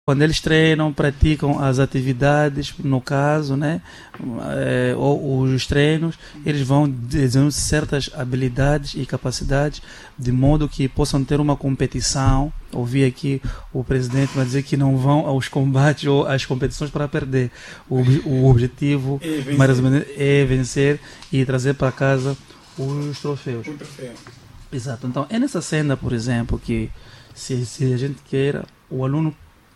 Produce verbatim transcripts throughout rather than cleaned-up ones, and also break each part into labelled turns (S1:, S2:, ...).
S1: Quando eles treinam, praticam as atividades, no caso, né, é, ou os treinos, eles vão desenvolvendo certas habilidades e capacidades de modo que possam ter uma competição. Ouvi aqui o presidente vai dizer que não vão aos combates ou às competições para perder. O, o objetivo
S2: é vencer.
S1: mais ou menos, é vencer e trazer para casa os troféus.
S2: Um troféu.
S1: Exato. Então, é nessa cena, por exemplo, que se, se a gente queira, o aluno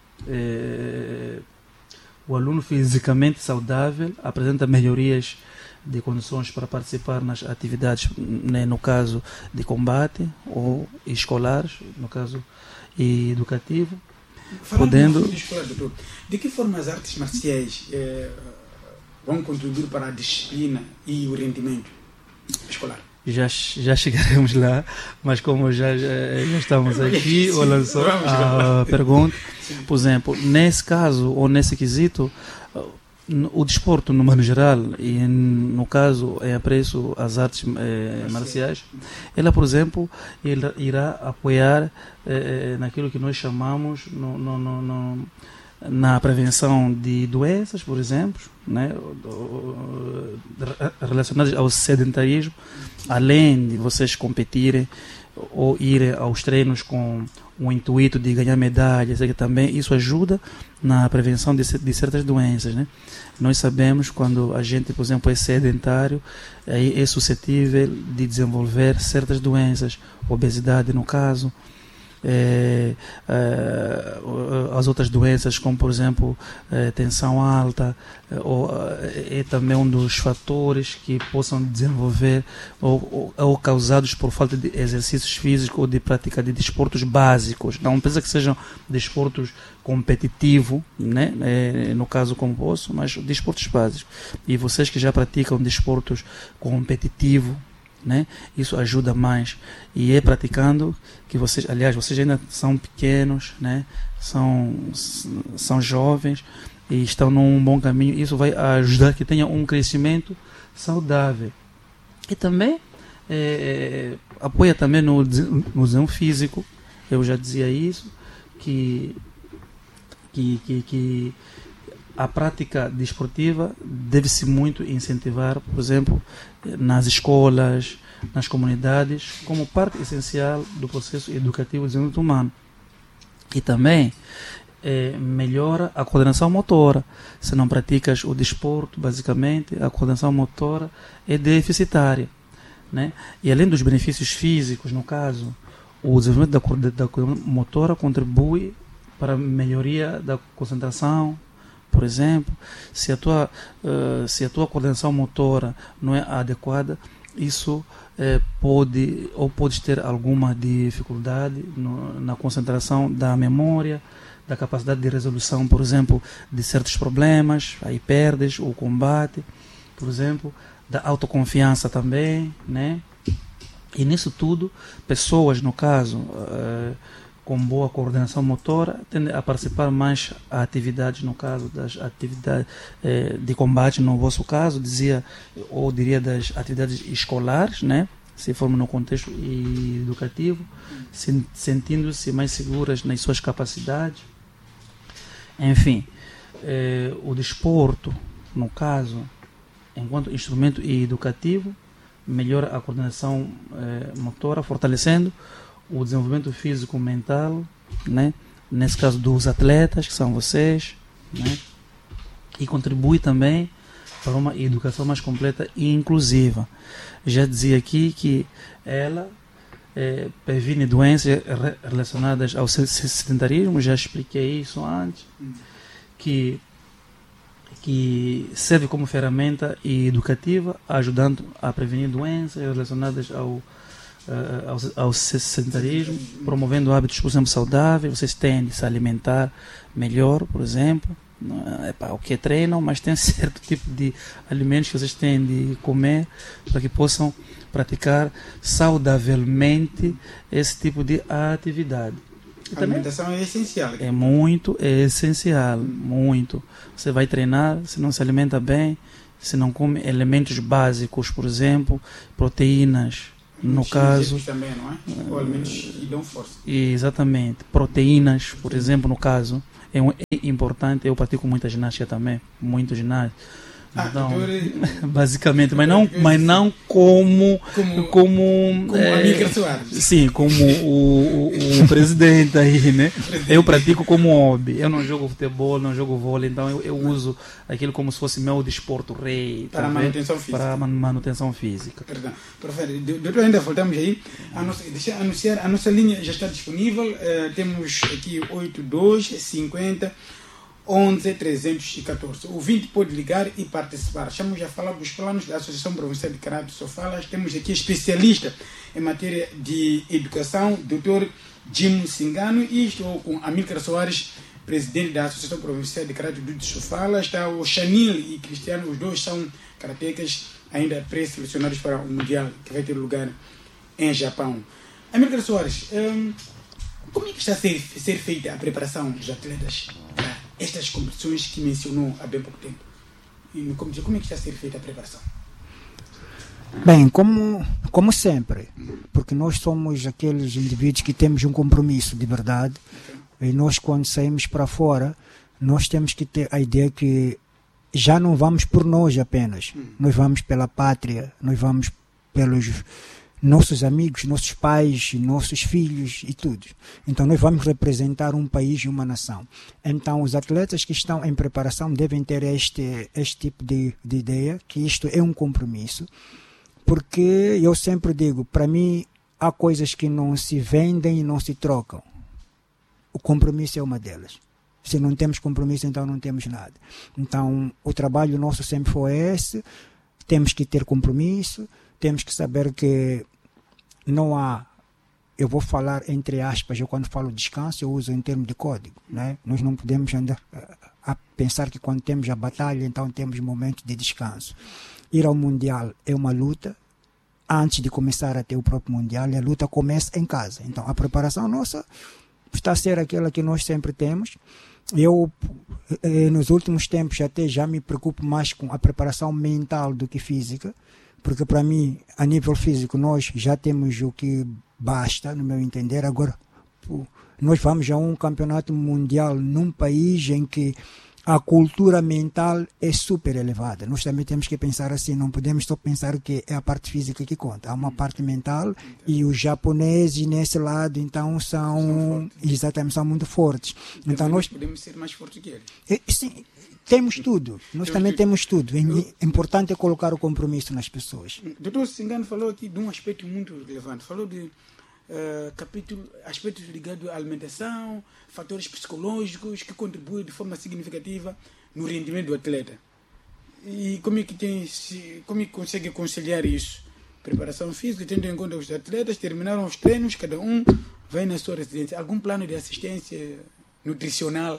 S1: É, o aluno fisicamente saudável apresenta melhorias de condições para participar nas atividades, né, no caso de combate ou escolares, no caso educativo.
S2: Falando
S1: podendo...
S2: de escolar, doutor, de que forma as artes marciais eh, vão contribuir para a disciplina e o rendimento escolar?
S1: Já, já chegaremos lá, mas como já, já, já estamos aqui, o lançou a pergunta, por exemplo, nesse caso ou nesse quesito, o desporto no modo geral, e no caso é apreço as artes eh, marciais, ela, por exemplo, ela irá apoiar eh, naquilo que nós chamamos no, no, no, no na prevenção de doenças, por exemplo, né, relacionadas ao sedentarismo, além de vocês competirem ou irem aos treinos com o intuito de ganhar medalhas, que também isso ajuda na prevenção de, de certas doenças, né? Nós sabemos quando a gente, por exemplo, é sedentário, é, é suscetível de desenvolver certas doenças, obesidade no caso, É, é, as outras doenças como, por exemplo, é, tensão alta, é, ou, é também um dos fatores que possam desenvolver ou, ou, ou causados por falta de exercícios físicos ou de prática de desportos básicos. Não precisa que sejam desportos competitivos, né? É, no caso como posso, mas desportos básicos. E vocês que já praticam desportos competitivos, né? Isso ajuda mais, e é praticando que vocês, aliás, vocês ainda são pequenos, né? são, são jovens e estão num bom caminho. Isso vai ajudar que tenha um crescimento saudável, e também é, apoia também no, no desenho físico. Eu já dizia isso, que, que, que, que a prática desportiva deve-se muito incentivar, por exemplo, nas escolas, nas comunidades, como parte essencial do processo educativo do desenvolvimento humano. E também é, melhora a coordenação motora. Se não praticas o desporto, basicamente, a coordenação motora é deficitária, né? E além dos benefícios físicos, no caso, o desenvolvimento da coordenação motora contribui para a melhoria da concentração. Por exemplo, se a tua, uh, se a tua coordenação motora não é adequada, isso eh, pode, ou podes ter alguma dificuldade no, na concentração da memória, da capacidade de resolução, por exemplo, de certos problemas, aí perdes o combate, por exemplo, da autoconfiança também, né? E nisso tudo, pessoas, no caso, uh, com boa coordenação motora, tendem a participar mais a atividades, no caso das atividades eh, de combate, no vosso caso, dizia, ou diria das atividades escolares, né? Se formos no contexto educativo, sentindo-se mais seguras nas suas capacidades. Enfim, eh, o desporto, no caso, enquanto instrumento educativo, melhora a coordenação eh, motora, fortalecendo o desenvolvimento físico mental, né? Nesse caso dos atletas, que são vocês, né? E contribui também para uma educação mais completa e inclusiva. Já dizia aqui que ela é, previne doenças relacionadas ao sedentarismo, já expliquei isso antes, que, que serve como ferramenta educativa, ajudando a prevenir doenças relacionadas ao Uh, ao, ao sedentarismo, promovendo hábitos, por exemplo, saudáveis. Vocês têm de se alimentar melhor, por exemplo, é para o que treinam, mas tem certo tipo de alimentos que vocês têm de comer para que possam praticar saudavelmente esse tipo de atividade.
S2: A alimentação é essencial.
S1: É muito, é essencial, muito. Você vai treinar, se não se alimenta bem, se não come elementos básicos, por exemplo, proteínas, no
S2: Os
S1: caso...
S2: também, não é? Ou ao menos e dão força.
S1: Exatamente. Proteínas, por exemplo, no caso, é, um, é importante. Eu pratico muita ginástica também, muito ginástica.
S2: Ah,
S1: Então,
S2: doutor,
S1: basicamente, mas não, mas não como
S2: Como-
S1: como,
S2: como
S1: é,
S2: Amílcar Soares.
S1: sim, como o, o, o presidente aí, né? Eu pratico como hobby. Eu não jogo futebol, não jogo vôlei, então eu, eu uso aquilo como se fosse meu desporto rei,
S2: Para
S1: tá vendo?
S2: manutenção física.
S1: Para man- manutenção física.
S2: Perdão, professor, doutor, ainda voltamos aí. A nossa, deixa eu anunciar, a nossa linha já está disponível. eh, temos aqui oito dois cinquenta onze trezentos e catorze. O ouvinte pode ligar e participar. Estamos a falar dos planos da Associação Provincial de Cannabis Sofalas. Temos aqui especialista em matéria de educação, doutor Jim Singano, e estou com Amílcar Soares, presidente da Associação Provincial de Cannabis de Sofala. Está o Chanil e Cristiano, os dois são karatecas ainda pré-selecionados para o Mundial que vai ter lugar em Japão. Amílcar Soares, hum, como é que está a ser, ser feita a preparação dos atletas para estas competições que mencionou há bem pouco tempo? E como, como é que está a ser feita a preparação?
S3: Bem, como, como sempre, porque nós somos aqueles indivíduos que temos um compromisso de verdade, e nós, quando saímos para fora, nós temos que ter a ideia que já não vamos por nós apenas, nós vamos pela pátria, nós vamos pelos nossos amigos, nossos pais, nossos filhos e tudo. Então nós vamos representar um país e uma nação. Então os atletas que estão em preparação devem ter este, este tipo de, de ideia, que isto é um compromisso, porque eu sempre digo, para mim há coisas que não se vendem e não se trocam. O compromisso é uma delas. Se não temos compromisso, então não temos nada. Então o trabalho nosso sempre foi esse, temos que ter compromisso, temos que saber que não há, eu vou falar entre aspas, eu quando falo descanso, eu uso em termos de código, né? Nós não podemos andar a pensar que quando temos a batalha, então temos momentos de descanso. Ir ao Mundial é uma luta, antes de começar a ter o próprio Mundial, e a luta começa em casa. Então a preparação nossa está a ser aquela que nós sempre temos. Eu, eh, nos últimos tempos, até já me preocupo mais com a preparação mental do que física, porque para mim, a nível físico, nós já temos o que basta, no meu entender. Agora, nós vamos a um campeonato mundial num país em que a cultura mental é super elevada. Nós também temos que pensar assim, não podemos só pensar que é a parte física que conta. Há uma parte mental e os japoneses nesse lado, então, são, exatamente, são muito fortes. Então,
S2: então
S3: nós
S2: podemos ser mais fortes que eles.
S3: é, sim, temos tudo. Nós também temos tudo. É importante é colocar o compromisso nas pessoas.
S2: Doutor Singano falou aqui de um aspecto muito relevante. Falou de uh, capítulo, aspectos ligados à alimentação, fatores psicológicos que contribuem de forma significativa no rendimento do atleta. E como é que tem, como é que consegue conciliar isso? Preparação física, tendo em conta os atletas, terminaram os treinos, cada um vai na sua residência. Algum plano de assistência nutricional?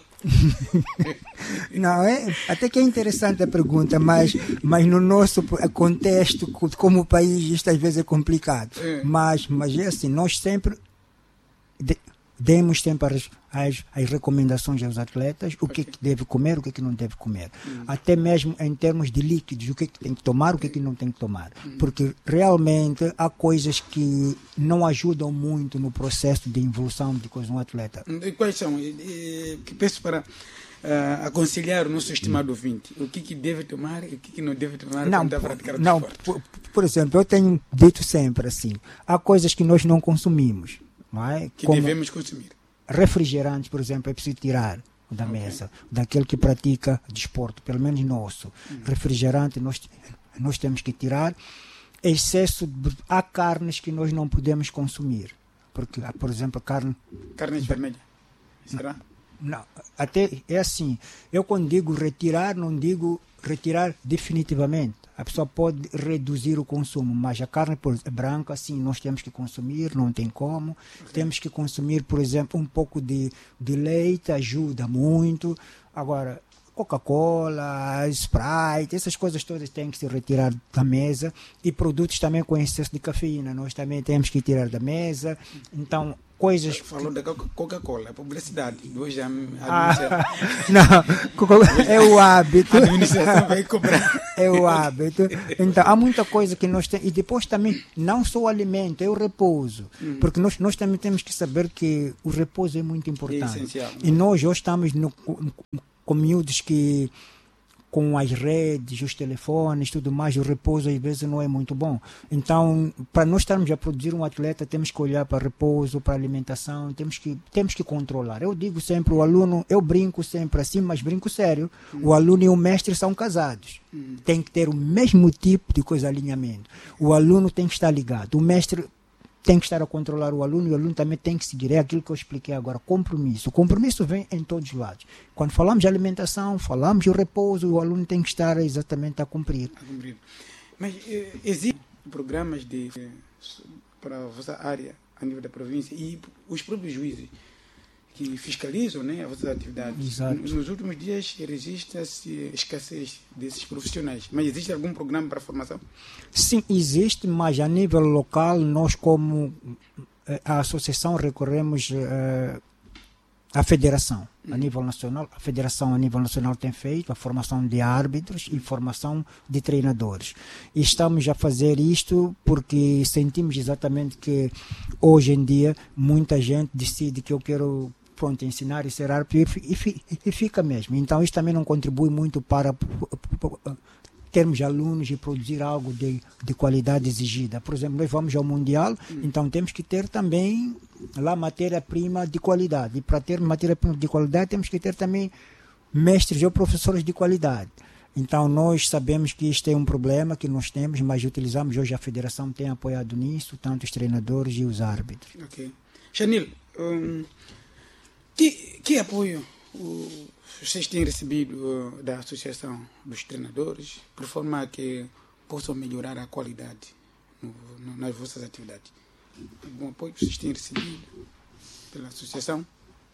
S3: Não, é, até que é interessante a pergunta, mas, mas no nosso contexto, como país, isto às vezes é complicado.
S2: É.
S3: Mas, mas é assim, nós sempre de, demos sempre as, as, as recomendações aos atletas, o que, okay. que deve comer, o que, que não deve comer. Hum. Até mesmo em termos de líquidos, o que, que tem que tomar, o que, que não tem que tomar. Hum. Porque realmente há coisas que não ajudam muito no processo de evolução de coisa um atleta.
S2: E quais são? E, que peço para uh, aconselhar o nosso estimado ouvinte. O que, que deve tomar e o que, que não deve tomar
S3: não,
S2: quando está a praticar o
S3: não,
S2: desporto?
S3: Por, por exemplo, eu tenho dito sempre assim, há coisas que nós não consumimos. Não é?
S2: Que
S3: Como
S2: devemos consumir.
S3: Refrigerantes, por exemplo, é preciso tirar da okay. mesa, daquele que pratica desporto, pelo menos nosso. Hum. Refrigerante nós, nós temos que tirar. Excesso de, há carnes que nós não podemos consumir. Porque, por exemplo, a carne...
S2: Carne vermelha. Será?
S3: Não, até é assim. Eu quando digo retirar, não digo retirar definitivamente. A pessoa pode reduzir o consumo, mas a carne por, branca, sim, nós temos que consumir, não tem como. Okay. Temos que consumir, por exemplo, um pouco de, de leite, ajuda muito. Agora, Coca-Cola, Sprite, essas coisas todas têm que se retirar da mesa. E produtos também com excesso de cafeína, nós também temos que tirar da mesa. Então, coisas...
S2: Falou da Coca- Coca-Cola, publicidade. Hoje a, a,
S3: Ah,
S2: administra-
S3: não, co- é o hábito.
S2: a administração vai cobrar.
S3: É o hábito. Então, há muita coisa que nós temos. E depois também, não só o alimento, é o repouso. Porque nós, nós também temos que saber que o repouso é muito importante.
S2: É essencial.
S3: E nós hoje estamos no, com, com miúdos que, com as redes, os telefones, tudo mais, o repouso às vezes não é muito bom. Então, para nós estarmos a produzir um atleta, temos que olhar para repouso, para alimentação, temos que, temos que controlar. Eu digo sempre, o aluno, eu brinco sempre assim, mas brinco sério, o aluno e o mestre são casados. Tem que ter o mesmo tipo de coisa, alinhamento. O aluno tem que estar ligado, o mestre tem que estar a controlar o aluno e o aluno também tem que seguir. É aquilo que eu expliquei agora, compromisso. O compromisso vem em todos os lados. Quando falamos de alimentação, falamos de repouso, o aluno tem que estar exatamente a cumprir.
S2: A cumprir. Mas eh, existem programas de, eh, para a vossa área, a nível da província, e os próprios juízes que fiscalizam, né, as vossas atividades.
S3: Exato.
S2: Nos últimos dias registra-se escassez desses profissionais. Mas existe algum programa para formação?
S3: Sim, existe, mas a nível local, nós como eh, a associação recorremos eh, à federação. A nível nacional, a federação a nível nacional tem feito a formação de árbitros e formação de treinadores. E estamos a fazer isto porque sentimos exatamente que hoje em dia muita gente decide que eu quero, pronto, ensinar e ser árbitro e, fi- e fica mesmo. Então isso também não contribui muito para termos alunos e produzir algo de, de qualidade exigida. Por exemplo, nós vamos ao Mundial, hum. então temos que ter também lá matéria-prima de qualidade. E para ter matéria-prima de qualidade, temos que ter também mestres ou professores de qualidade. Então, nós sabemos que isto é um problema que nós temos, mas utilizamos hoje, a federação tem apoiado nisso, tanto os treinadores e os árbitros.
S2: Ok. Chanil, um, que, que apoio o, vocês têm recebido uh, da Associação dos Treinadores, por forma a que possam melhorar a qualidade no, no, nas vossas atividades? Algum apoio que vocês têm recebido pela Associação,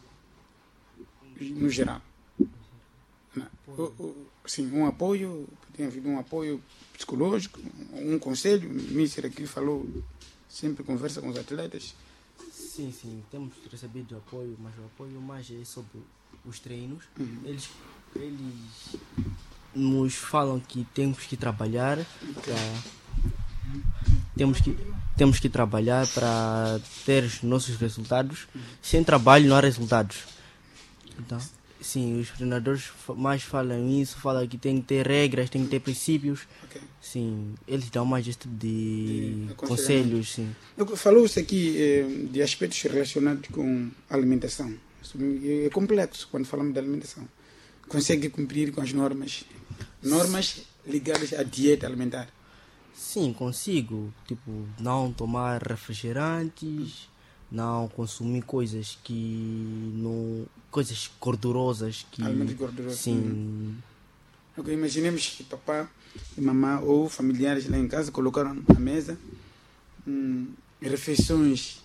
S2: no geral? Não. O, o, sim, um apoio, tem havido um apoio psicológico, um conselho. O Mister aqui falou, sempre conversa com os atletas.
S4: Sim, sim, temos recebido apoio, mas o apoio mais é sobre os treinos. Uhum. Eles, eles nos falam que temos que trabalhar para temos que temos que trabalhar para ter os nossos resultados. Uhum. Sem trabalho não há resultados. Então, sim, os treinadores mais falam isso, falam que tem que ter regras, tem que ter princípios. Okay. Sim, eles dão mais este tipo de, de conselhos. Sim.
S2: Falou-se aqui eh, de aspectos relacionados com alimentação. É complexo quando falamos de alimentação. Consegue cumprir com as normas? Normas ligadas à dieta alimentar?
S4: Sim, consigo. Tipo, não tomar refrigerantes, não consumir coisas que não... coisas gordurosas que...
S2: Alimentos gordurosos.
S4: Sim.
S2: Hum. Ok, imaginemos que papá e mamã ou familiares lá em casa colocaram na mesa hum, refeições,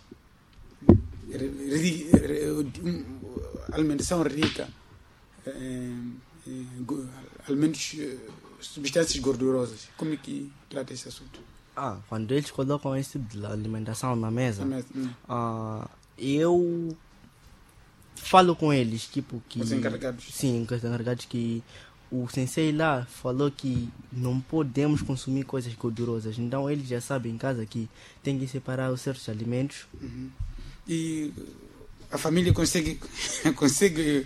S2: ri, ri, alimentação rica, eh, eh, alimentos, substâncias gordurosas. Como é que trata esse assunto?
S4: Ah, quando eles colocam esse tipo de alimentação na mesa,
S2: na mesa hum.
S4: ah, eu falo com eles, tipo que...
S2: Os encarregados.
S4: Sim, os encarregados, que o sensei lá falou que não podemos consumir coisas gordurosas. Então eles já sabem em casa que tem que separar os certos alimentos.
S2: Uhum. E a família consegue, consegue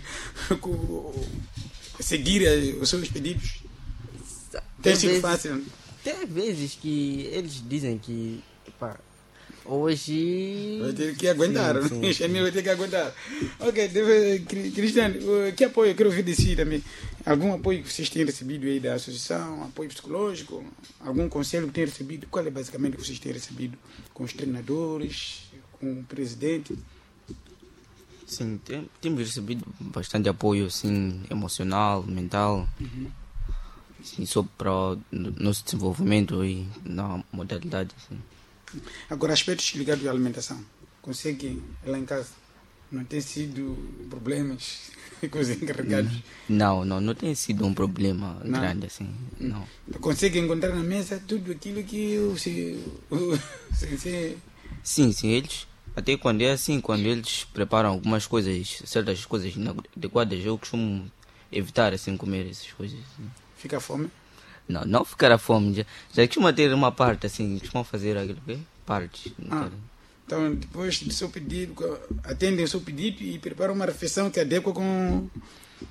S2: seguir os seus pedidos? Tem sido fácil?
S4: Tem vezes que eles dizem que... Pá, hoje...
S2: Vai ter que aguentar, sim, sim. Chanil vai ter que aguentar. Ok, deve, Cristiano, que apoio eu quero ouvir de si também? Algum apoio que vocês têm recebido aí da associação? Apoio psicológico? Algum conselho que têm recebido? Qual é basicamente que vocês têm recebido com os treinadores, com o presidente?
S5: Sim, tem, temos recebido bastante apoio, assim, emocional, mental. Uhum. Sim, só para o nosso desenvolvimento e na modalidade, assim.
S2: Agora, aspectos ligados à alimentação, consegue lá em casa? Não tem sido problemas com os encarregados?
S5: Não, não, não tem sido um problema
S2: não.
S5: grande assim, não.
S2: Consegue encontrar na mesa tudo aquilo que o, o, o sensei...
S5: Sim, sim, eles Até quando é assim, quando eles preparam algumas coisas, certas coisas inadequadas, eu costumo evitar assim comer essas coisas. Assim.
S2: Fica fome?
S5: Não, não ficar a fome. Já, já costuma ter uma parte assim, costumam fazer aquilo que parte.
S2: Ah, então, depois do seu pedido, atendem o seu pedido e preparam uma refeição que adequa com,